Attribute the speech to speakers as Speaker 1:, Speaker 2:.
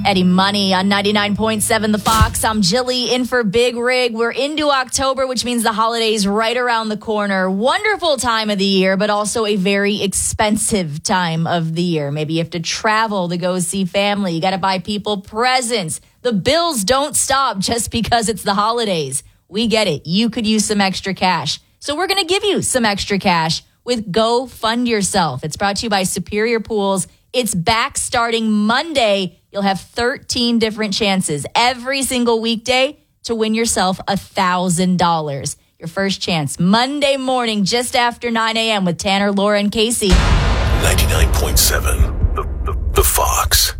Speaker 1: Eddie Money on 99.7 The Fox. I'm Jilly in for Big Rig. We're into October, which means the holidays right around the corner. Wonderful time of the year, but also a very expensive time of the year. Maybe you have to travel to go see family. You got to buy people presents. The bills don't stop just because it's the holidays. We get it. You could use some extra cash. So we're going to give you some extra cash with Go Fund Yourself. It's brought to you by Superior Pools. It's back starting Monday. You'll have 13 different chances every single weekday to win yourself $1,000. Your first chance Monday morning just after 9 a.m. with Tanner, Laura, and Casey.
Speaker 2: 99.7 The Fox.